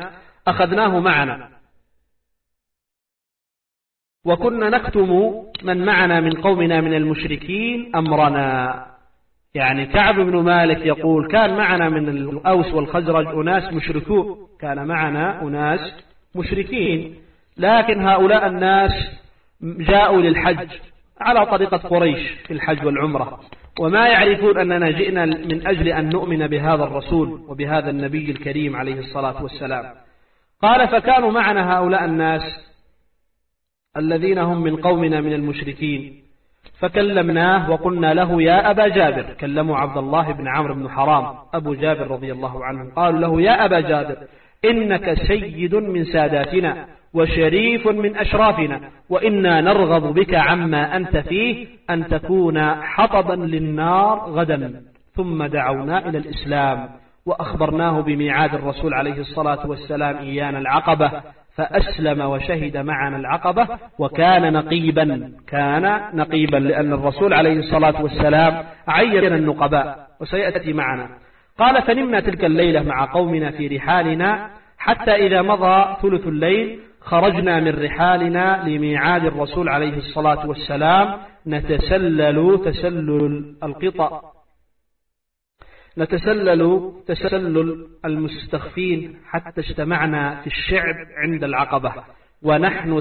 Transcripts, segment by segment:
أخذناه معنا، وكنا نكتم من معنا من قومنا من المشركين أمرنا. يعني كعب بن مالك يقول كان معنا من الأوس والخزرج أناس مشركون، كان معنا أناس مشركين، لكن هؤلاء الناس جاءوا للحج على طريقة قريش في الحج والعمرة، وما يعرفون أننا جئنا من أجل أن نؤمن بهذا الرسول وبهذا النبي الكريم عليه الصلاة والسلام. قال فكانوا معنا هؤلاء الناس الذين هم من قومنا من المشركين، فكلمناه وقلنا له يا أبا جابر، كلموا عبد الله بن عمرو بن حرام أبو جابر رضي الله عنه، قالوا له يا أبا جابر إنك سيد من ساداتنا وشريف من أشرافنا، وإنا نرغب بك عما أنت فيه أن تكون حطبا للنار غدا. ثم دعونا إلى الإسلام وأخبرناه بميعاد الرسول عليه الصلاة والسلام إيانا العقبة، فأسلم وشهد معنا العقبة، وكان نقيبا لأن الرسول عليه الصلاة والسلام عين النقباء، وسيأتي معنا. قال فنمنا تلك الليلة مع قومنا في رحالنا، حتى إذا مضى ثلث الليل خرجنا من رحالنا لميعاد الرسول عليه الصلاة والسلام، نتسلل تسلل المستخفين حتى اجتمعنا في الشعب عند العقبة، ونحن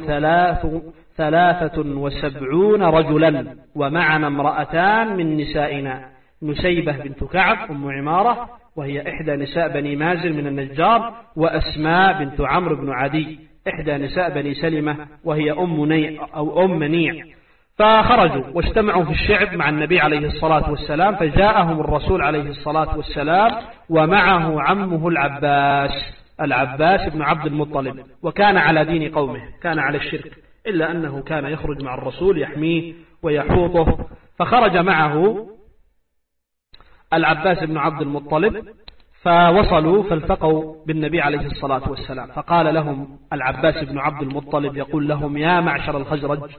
73 رجلا، ومعنا امرأتان من نسائنا، نسيبة بنت كعب أم عمارة وهي إحدى نساء بني مازن من النجار، وأسماء بنت عمرو بن عدي إحدى نساء بني سلمة وهي أم منيع. فخرجوا واجتمعوا في الشعب مع النبي عليه الصلاة والسلام، فجاءهم الرسول عليه الصلاة والسلام ومعه عمه العباس بن عبد المطلب، وكان على دين قومه، كان على الشرك، إلا أنه كان يخرج مع الرسول يحميه ويحوطه. فخرج معه العباس بن عبد المطلب، فوصلوا فالتقوا بالنبي عليه الصلاة والسلام، فقال لهم العباس بن عبد المطلب يقول لهم يا معشر الخزرج،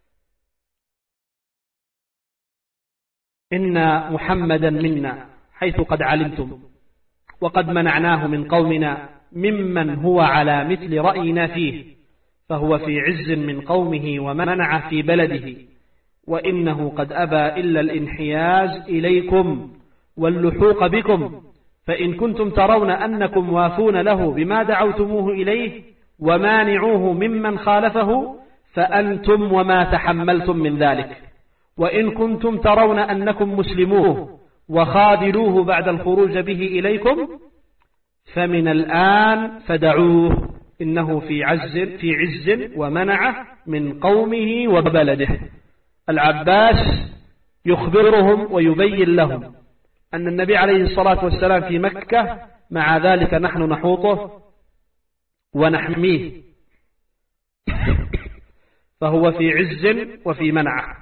إن محمدا منا حيث قد علمتم، وقد منعناه من قومنا ممن هو على مثل رأينا فيه، فهو في عز من قومه ومنع في بلده، وإنه قد أبى إلا الانحياز إليكم واللحوق بكم، فإن كنتم ترون أنكم وافون له بما دعوتموه إليه ومانعوه ممن خالفه فأنتم وما تحملتم من ذلك، وإن كنتم ترون أنكم مسلموه وخاذلوه بعد الخروج به إليكم فمن الآن فدعوه، إنه في عز ومنعه من قومه وبلده. العباس يخبرهم ويبين لهم أن النبي عليه الصلاة والسلام في مكة، مع ذلك نحن نحوطه ونحميه، فهو في عز وفي منعه،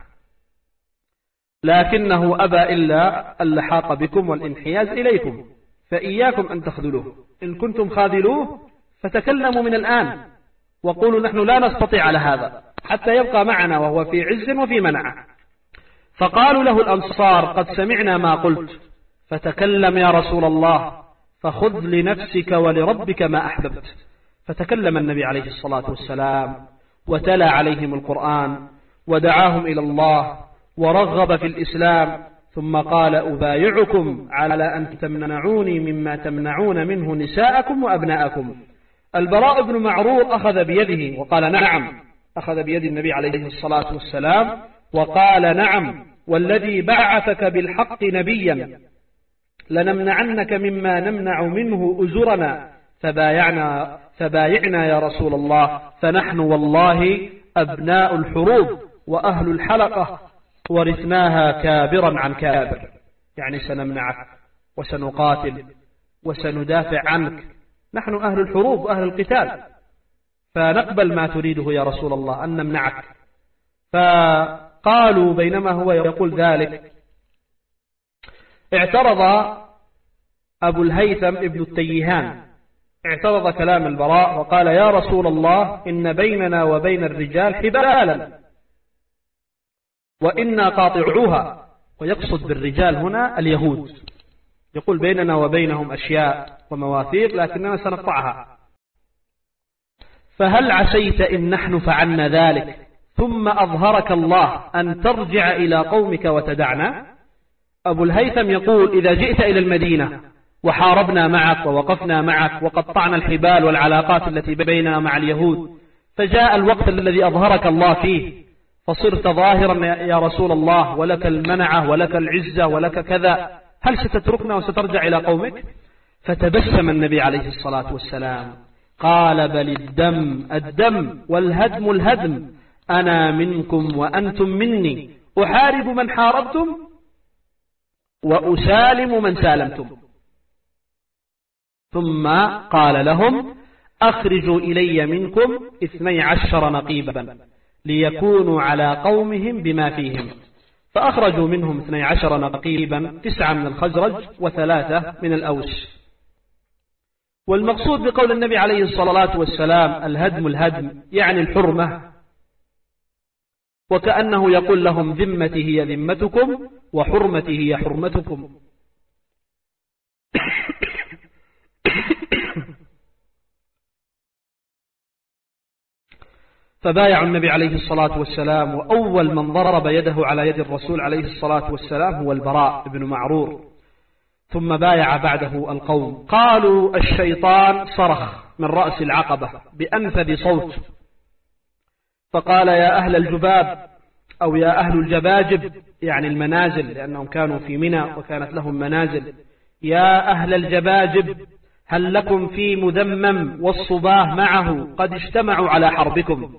لكنه أبى إلا اللحاق بكم والانحياز إليكم، فإياكم أن تخذلوه، إن كنتم خاذلوه فتكلموا من الآن وقولوا نحن لا نستطيع على هذا حتى يبقى معنا وهو في عز وفي منعه. فقالوا له الأنصار قد سمعنا ما قلت، فتكلم يا رسول الله، فخذ لنفسك ولربك ما أحببت. فتكلم النبي عليه الصلاة والسلام وتلا عليهم القرآن ودعاهم إلى الله ورغب في الإسلام، ثم قال أبايعكم على أن تمنعوني مما تمنعون منه نساءكم وأبناءكم. البراء بن معرور أخذ بيده وقال نعم، أخذ بيد النبي عليه الصلاة والسلام وقال نعم، والذي بعثك بالحق نبيا لنمنعنك مما نمنع منه أزرنا، فبايعنا يا رسول الله، فنحن والله أبناء الحروب وأهل الحلقة، ورثناها كابرا عن كابر، يعني سنمنعك وسنقاتل وسندافع عنك، نحن أهل الحروب وأهل القتال، فنقبل ما تريده يا رسول الله أن نمنعك. فقالوا بينما هو يقول ذلك اعترض أبو الهيثم ابن التيهان، اعترض كلام البراء وقال يا رسول الله إن بيننا وبين الرجال حبالا وإنا قاطعوها، ويقصد بالرجال هنا اليهود، يقول بيننا وبينهم أشياء ومواثيق لكننا سنقطعها. فهل عسيت إن نحن فعلنا ذلك ثم أظهرك الله أن ترجع إلى قومك وتدعنا؟ أبو الهيثم يقول إذا جئت إلى المدينة وحاربنا معك ووقفنا معك وقطعنا الحبال والعلاقات التي بيننا مع اليهود، فجاء الوقت الذي أظهرك الله فيه فصرت ظاهرا يا رسول الله ولك المنعة ولك العزة ولك كذا، هل ستتركنا وسترجع إلى قومك؟ فتبسم النبي عليه الصلاة والسلام قال بل الدم والهدم الهدم، أنا منكم وأنتم مني، أحارب من حاربتم وأسالم من سالمتم. ثم قال لهم أخرجوا إلي منكم 12 نقيبا ليكونوا على قومهم بما فيهم، فأخرجوا منهم 12 نقيبا، 9 من الخزرج و3 من الأوس. والمقصود بقول النبي عليه الصلاة والسلام الهدم الهدم يعني الحرمة، وكأنه يقول لهم ذمتي هي ذمتكم وحرمتي هي حرمتكم. فبايع النبي عليه الصلاة والسلام، وأول من ضرب يده على يد الرسول عليه الصلاة والسلام هو البراء بن معرور، ثم بايع بعده القوم. قالوا الشيطان صرخ من رأس العقبة بأنفذ صوت فقال يا أهل الجباب أو يا أهل الجباجب يعني المنازل، لأنهم كانوا في منى وكانت لهم منازل، يا أهل الجباجب هل لكم في مذمم والصباه معه قد اجتمعوا على حربكم؟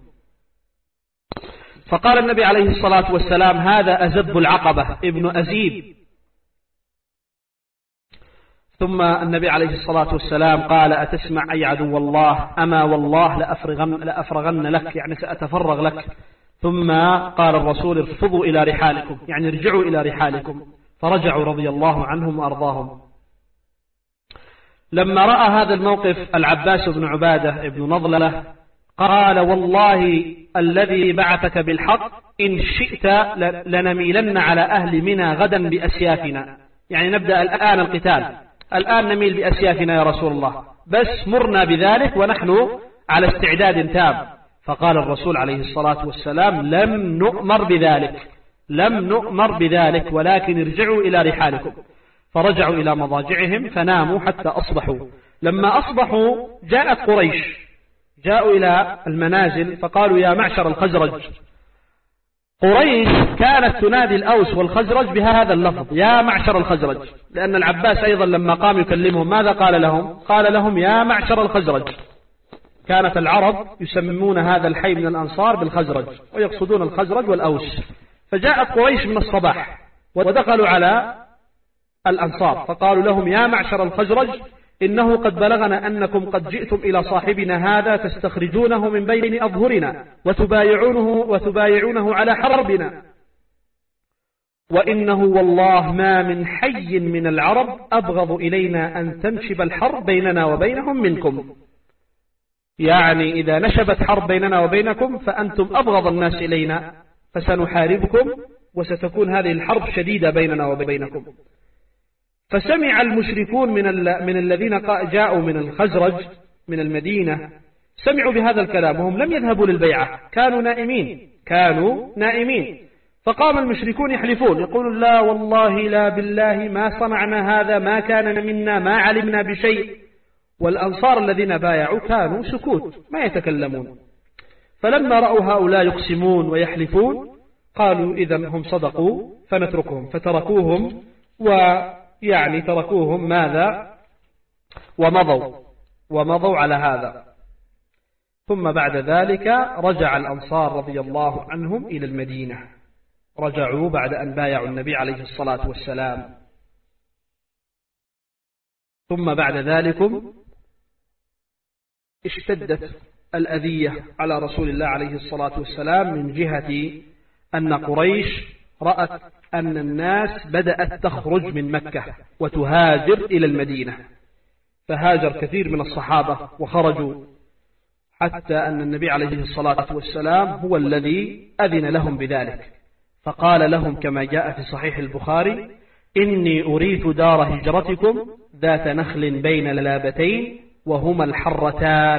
فقال النبي عليه الصلاة والسلام هذا أزب العقبة ابن أزيب. ثم النبي عليه الصلاة والسلام قال أتسمع أي عدو الله أما والله لأفرغن لك، يعني سأتفرغ لك. ثم قال الرسول ارفضوا إلى رحالكم، يعني ارجعوا إلى رحالكم، فرجعوا رضي الله عنهم وأرضاهم. لما رأى هذا الموقف العباس بن عبادة ابن نضلة قال والله الذي بعثك بالحق إن شئت لنميلن على أهل منى غدا بأسيافنا، يعني نبدأ الآن القتال، الآن نميل بأسيافنا يا رسول الله، بس مرنا بذلك ونحن على استعداد تام. فقال الرسول عليه الصلاة والسلام لم نؤمر بذلك ولكن ارجعوا إلى رحالكم. فرجعوا إلى مضاجعهم فناموا حتى أصبحوا. لما أصبحوا جاءت قريش، جاءوا إلى المنازل فقالوا يا معشر الخزرج. قريش كانت تنادي الأوس والخزرج بهذا اللفظ يا معشر الخزرج، لأن العباس أيضا لما قام يكلمهم ماذا قال لهم؟ قال لهم يا معشر الخزرج. كانت العرب يسمون هذا الحي من الأنصار بالخزرج ويقصدون الخزرج والأوس. فجاءت قريش من الصباح ودخلوا على الأنصار فقالوا لهم يا معشر الخزرج إنه قد بلغنا أنكم قد جئتم إلى صاحبنا هذا تستخرجونه من بين أظهرنا وتبايعونه على حربنا، وإنه والله ما من حي من العرب أبغض إلينا أن تنشب الحرب بيننا وبينهم منكم، يعني إذا نشبت حرب بيننا وبينكم فأنتم أبغض الناس إلينا، فسنحاربكم وستكون هذه الحرب شديدة بيننا وبينكم. فسمع المشركون من الذين جاءوا من الخزرج من المدينة سمعوا بهذا الكلام وهم لم يذهبوا للبيعة، كانوا نائمين. فقام المشركون يحلفون يقولون لا والله لا بالله ما صنعنا هذا، ما كان منا، ما علمنا بشيء. والأنصار الذين بايعوا كانوا سكوت ما يتكلمون. فلما رأوا هؤلاء يقسمون ويحلفون قالوا إذن هم صدقوا فنتركهم، فتركوهم ويعني تركوهم ماذا ومضوا على هذا. ثم بعد ذلك رجع الأنصار رضي الله عنهم إلى المدينة، رجعوا بعد أن بايعوا النبي عليه الصلاة والسلام. ثم بعد ذلك اشتدت الأذية على رسول الله عليه الصلاة والسلام من جهة أن قريش رأت أن الناس بدأت تخرج من مكة وتهاجر إلى المدينة، فهاجر كثير من الصحابة وخرجوا، حتى أن النبي عليه الصلاة والسلام هو الذي أذن لهم بذلك، فقال لهم كما جاء في صحيح البخاري إني أريت دار هجرتكم ذات نخل بين لابتين وهما الحرتان